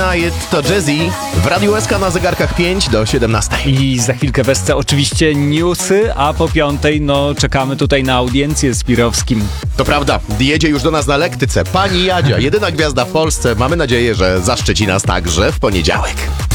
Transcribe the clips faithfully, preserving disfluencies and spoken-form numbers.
Tonight to Jazzy w Radiu S K na zegarkach pięć do siedemnastej. I za chwilkę wesce oczywiście newsy, a po piątej no czekamy tutaj na audiencję z Pirowskim. To prawda, jedzie już do nas na lektyce pani Jadzia, jedyna gwiazda w Polsce. Mamy nadzieję, że zaszczyci nas także w poniedziałek.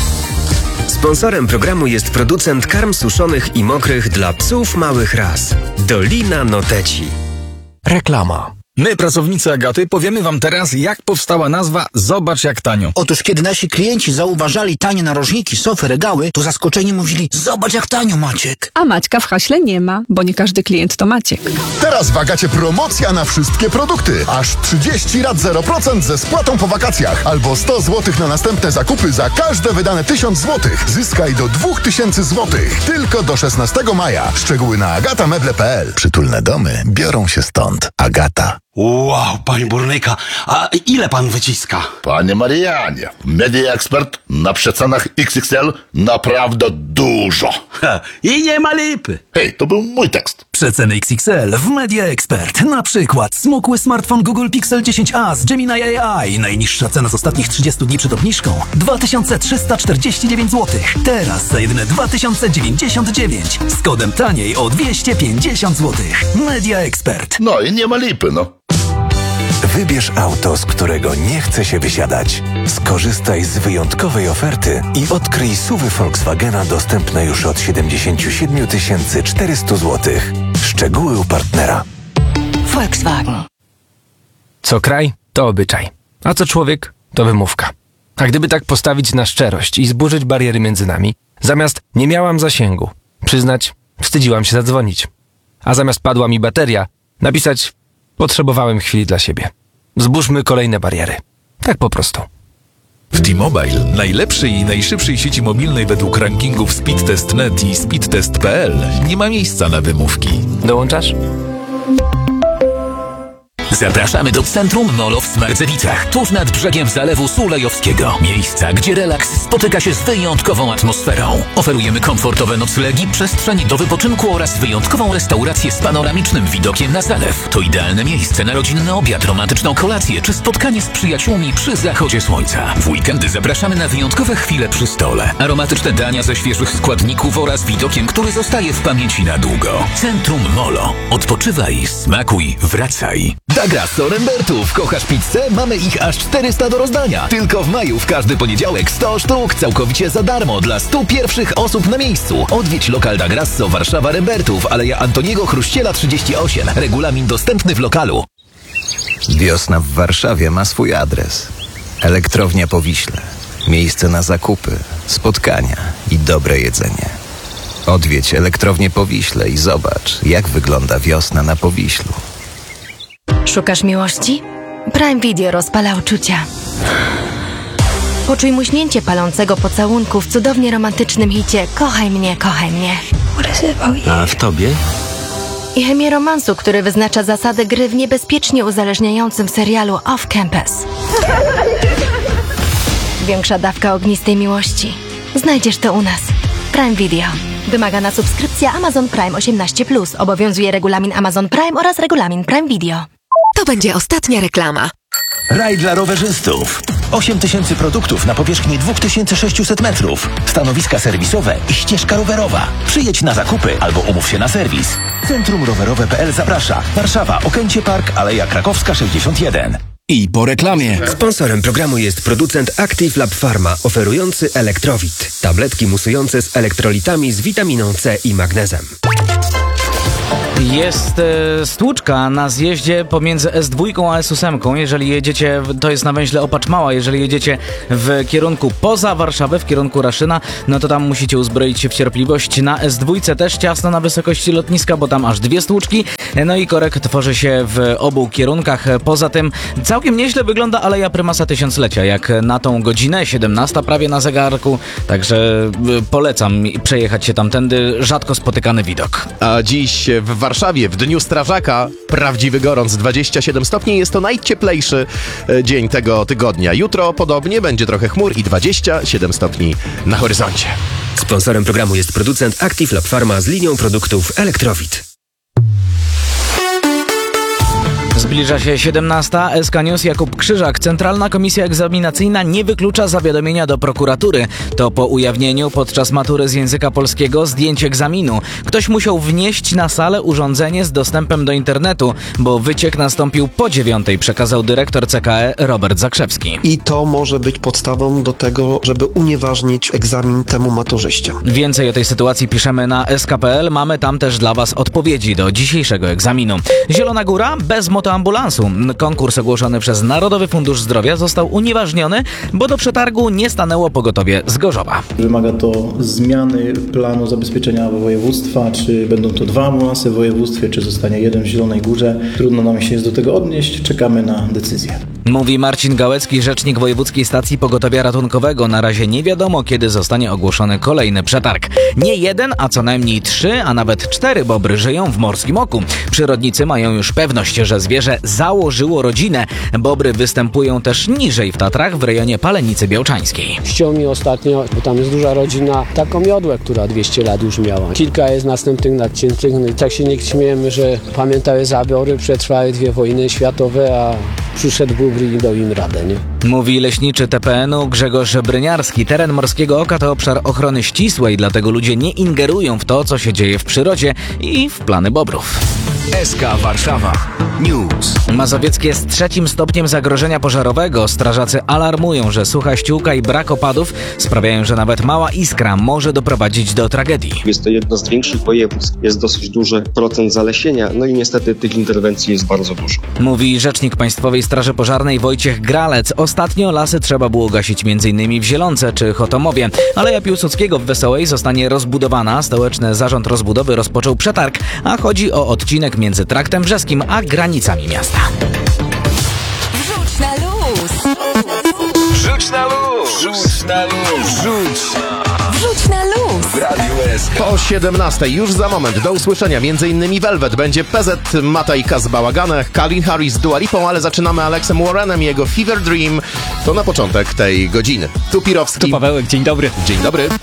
Sponsorem programu jest producent karm suszonych i mokrych dla psów małych ras. Dolina Noteci. Reklama. My, pracownicy Agaty, powiemy wam teraz, jak powstała nazwa Zobacz jak tanio. Otóż kiedy nasi klienci zauważali tanie narożniki, sofy, regały, to zaskoczeni mówili: zobacz jak tanio, Maciek. A Maćka w haśle nie ma, bo nie każdy klient to Maciek. Teraz w Agacie promocja na wszystkie produkty. Aż trzydzieści rat zero procent ze spłatą po wakacjach. Albo sto złotych na następne zakupy za każde wydane tysiąc złotych. Zyskaj do dwa tysiące złotych. Tylko do szesnastego maja. Szczegóły na agatameble kropka p l. Przytulne domy biorą się stąd. Agata. Wow, panie burnyka, a ile pan wyciska? Panie Marianie, Media Expert na przecenach X X L naprawdę dużo. Ha, i nie ma lipy. Hej, to był mój tekst. Przeceny X X L w Media Expert. Na przykład smukły smartfon Google Pixel dziesięć a z Gemini A I. Najniższa cena z ostatnich trzydziestu dni przed obniżką dwa tysiące trzysta czterdzieści dziewięć złotych. Teraz za jedyne dwa tysiące dziewięćdziesiąt dziewięć. Z kodem taniej o dwieście pięćdziesiąt złotych. Media Expert. No i nie ma lipy, no. Wybierz auto, z którego nie chce się wysiadać. Skorzystaj z wyjątkowej oferty i odkryj S U V-y Volkswagena dostępne już od siedemdziesiąt siedem tysięcy czterysta złotych. Szczegóły u partnera. Volkswagen. Co kraj, to obyczaj. A co człowiek, to wymówka. A gdyby tak postawić na szczerość i zburzyć bariery między nami, zamiast nie miałam zasięgu, przyznać, wstydziłam się zadzwonić. A zamiast padła mi bateria, napisać: potrzebowałem chwili dla siebie. Zburzmy kolejne bariery. Tak po prostu. W T-Mobile, najlepszej i najszybszej sieci mobilnej według rankingów Speedtest kropka net i Speedtest kropka p l, nie ma miejsca na wymówki. Dołączasz? Zapraszamy do Centrum Molo w Smardzewicach, tuż nad brzegiem Zalewu Sulejowskiego. Miejsca, gdzie relaks spotyka się z wyjątkową atmosferą. Oferujemy komfortowe noclegi, przestrzeń do wypoczynku oraz wyjątkową restaurację z panoramicznym widokiem na zalew. To idealne miejsce na rodzinny obiad, romantyczną kolację czy spotkanie z przyjaciółmi przy zachodzie słońca. W weekendy zapraszamy na wyjątkowe chwile przy stole. Aromatyczne dania ze świeżych składników oraz widokiem, który zostaje w pamięci na długo. Centrum Molo. Odpoczywaj, smakuj, wracaj. Dagrasso Rembertów. Kochasz pizzę? Mamy ich aż czterysta do rozdania. Tylko w maju w każdy poniedziałek sto sztuk całkowicie za darmo dla stu pierwszych osób na miejscu. Odwiedź lokal Dagrasso Warszawa Rembertów, Aleja Antoniego Chruściela trzydzieści osiem. Regulamin dostępny w lokalu. Wiosna w Warszawie ma swój adres. Elektrownia Powiśle. Miejsce na zakupy, spotkania i dobre jedzenie. Odwiedź Elektrownię Powiśle i zobacz, jak wygląda wiosna na Powiślu. Szukasz miłości? Prime Video rozpala uczucia. Poczuj muśnięcie palącego pocałunku w cudownie romantycznym hicie Kochaj mnie, kochaj mnie. A w tobie? I chemię romansu, który wyznacza zasady gry w niebezpiecznie uzależniającym serialu Off Campus. Większa dawka ognistej miłości. Znajdziesz to u nas. Prime Video. Wymagana subskrypcja Amazon Prime osiemnaście plus. Obowiązuje regulamin Amazon Prime oraz regulamin Prime Video. To będzie ostatnia reklama. Raj dla rowerzystów. osiem tysięcy produktów na powierzchni dwa tysiące sześćset metrów. Stanowiska serwisowe i ścieżka rowerowa. Przyjedź na zakupy albo umów się na serwis. Centrum Rowerowe kropka p l zaprasza. Warszawa, Okęcie Park, Aleja Krakowska sześćdziesiąt jeden. I po reklamie. Sponsorem programu jest producent Active Lab Pharma, oferujący Elektrowit. Tabletki musujące z elektrolitami z witaminą C i magnezem. Jest e, stłuczka na zjeździe pomiędzy S dwa a S osiem. Jeżeli jedziecie, to jest na węźle Opaczmała, jeżeli jedziecie w kierunku poza Warszawę, w kierunku Raszyna, no to tam musicie uzbroić się w cierpliwość. Na S dwa też ciasno na wysokości lotniska, bo tam aż dwie stłuczki, no i korek tworzy się w obu kierunkach. Poza tym całkiem nieźle wygląda Aleja Prymasa Tysiąclecia, jak na tą godzinę, siedemnasta prawie na zegarku, także polecam przejechać się tamtędy, rzadko spotykany widok. A dziś w Warszawie, w Dniu Strażaka, prawdziwy gorąc, dwadzieścia siedem stopni, jest to najcieplejszy dzień tego tygodnia. Jutro podobnie, będzie trochę chmur i dwadzieścia siedem stopni na horyzoncie. Sponsorem programu jest producent Active Lab Pharma z linią produktów Elektrowit. Zbliża się siedemnasta. S K News, Jakub Krzyżak. Centralna Komisja Egzaminacyjna nie wyklucza zawiadomienia do prokuratury. To po ujawnieniu podczas matury z języka polskiego zdjęć egzaminu. Ktoś musiał wnieść na salę urządzenie z dostępem do internetu, bo wyciek nastąpił po dziewiątej, przekazał dyrektor C K E Robert Zakrzewski. I to może być podstawą do tego, żeby unieważnić egzamin temu maturzyście. Więcej o tej sytuacji piszemy na S K kropka P L. Mamy tam też dla Was odpowiedzi do dzisiejszego egzaminu. Zielona Góra bez motoambulansu. Konkurs ogłoszony przez Narodowy Fundusz Zdrowia został unieważniony, bo do przetargu nie stanęło pogotowie z Gorzowa. Wymaga to zmiany planu zabezpieczenia województwa, czy będą to dwa ambulanse w województwie, czy zostanie jeden w Zielonej Górze. Trudno nam się jest do tego odnieść, czekamy na decyzję. Mówi Marcin Gałecki, rzecznik Wojewódzkiej Stacji Pogotowia Ratunkowego. Na razie nie wiadomo, kiedy zostanie ogłoszony kolejny przetarg. Nie jeden, a co najmniej trzy, a nawet cztery bobry żyją w Morskim Oku. Przyrodnicy mają już pewność, że zwierzę założyło rodzinę. Bobry występują też niżej w Tatrach, w rejonie Palenicy Białczańskiej. Ściął mi ostatnio, bo tam jest duża rodzina, taką miodłę, która dwieście lat już miała. Kilka jest następnych nadciętych. No i tak się nie śmiejemy, że pamiętały zabiory, przetrwały dwie wojny światowe, a przyszedł bóbr i dał im radę, nie? Mówi leśniczy T P N u Grzegorz Bryniarski. Teren Morskiego Oka to obszar ochrony ścisłej, dlatego ludzie nie ingerują w to, co się dzieje w przyrodzie i w plany bobrów. S K Warszawa News. Mazowieckie jest trzecim stopniem zagrożenia pożarowego. Strażacy alarmują, że sucha ściółka i brak opadów sprawiają, że nawet mała iskra może doprowadzić do tragedii. Jest to jedno z większych województw, jest dosyć duży procent zalesienia, no i niestety tych interwencji jest bardzo dużo. Mówi rzecznik Państwowej Straży Pożarnej Wojciech Gralec. Ostatnio lasy trzeba było gasić m.in. w Zielonce czy Chotomowie. Aleja Piłsudskiego w Wesołej zostanie rozbudowana. Stołeczny Zarząd Rozbudowy rozpoczął przetarg, a chodzi o odcinek między Traktem Brzeskim a granicami miasta. Wrzuć na luz! Rzuć na luz! Rzuć na luz! Rzuć! Wrzuć na luz! W Radiu S K. Po siedemnastej już za moment do usłyszenia m.in. Velvet, będzie P Z, Mata i Kaz Bałaganach, Calvin Harris z Dua Lipą, ale zaczynamy Alexem Warrenem i jego Fever Dream. To na początek tej godziny. Tu Pirowski. Tu Pawełek, dzień dobry. Dzień dobry.